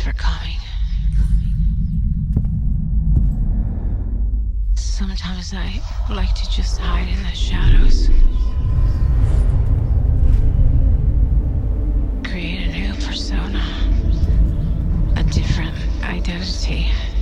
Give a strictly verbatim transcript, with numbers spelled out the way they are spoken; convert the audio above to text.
for coming. Sometimes I like to just hide in the shadows. Create a new persona. A different identity.